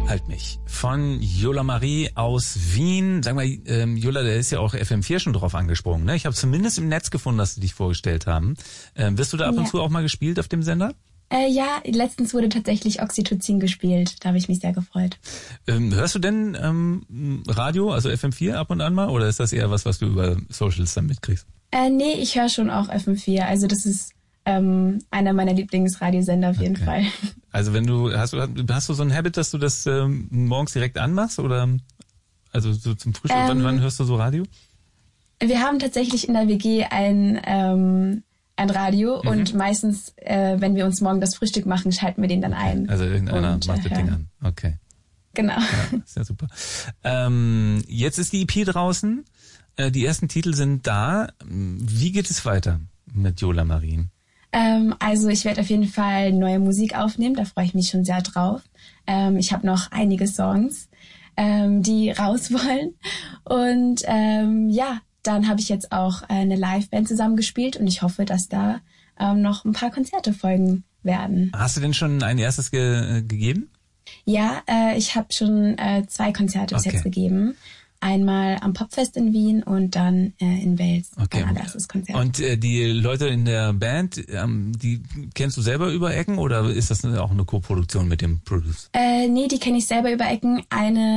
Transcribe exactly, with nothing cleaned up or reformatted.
Halt mich. Von Jola Marie aus Wien. Sag mal, ähm, Jola, der ist ja auch F M vier schon drauf angesprungen, ne? Ich habe zumindest im Netz gefunden, dass sie dich vorgestellt haben. Ähm, wirst du da ab ja. und zu auch mal gespielt auf dem Sender? Äh, ja, letztens wurde tatsächlich Oxytocin gespielt. Da habe ich mich sehr gefreut. Ähm, hörst du denn ähm, Radio, also F M vier ab und an mal? Oder ist das eher was, was du über Socials dann mitkriegst? Äh, nee, ich höre schon auch F M vier. Also das ist ähm, einer meiner Lieblingsradiosender auf jeden okay. Fall. Also wenn du, hast du hast du so ein Habit, dass du das ähm, morgens direkt anmachst? Oder also so zum Frühstück? Ähm, wann, wann hörst du so Radio? Wir haben tatsächlich in der W G ein... Ähm, ein Radio mhm. und meistens, äh, wenn wir uns morgen das Frühstück machen, schalten wir den dann ein. Also irgendeiner und, macht das Ding an. Okay. Genau. Ja, ist ja super. Ähm, jetzt ist die E P draußen. Äh, die ersten Titel sind da. Wie geht es weiter mit Jola Marie? Ähm, also ich werde auf jeden Fall neue Musik aufnehmen. Da freue ich mich schon sehr drauf. Ähm, ich habe noch einige Songs, ähm, die raus wollen. Und ähm, ja, dann habe ich jetzt auch eine Liveband zusammengespielt und ich hoffe, dass da ähm, noch ein paar Konzerte folgen werden. Hast du denn schon ein erstes ge- gegeben? Ja, äh, ich habe schon äh, zwei Konzerte bis okay. jetzt gegeben. Einmal am Popfest in Wien und dann äh, in Wels. Okay. Mein allererstes Konzert. Und äh, die Leute in der Band, ähm, die kennst du selber über Ecken oder ist das auch eine Co-Produktion mit dem Producer? Äh, nee, die kenne ich selber über Ecken. Eine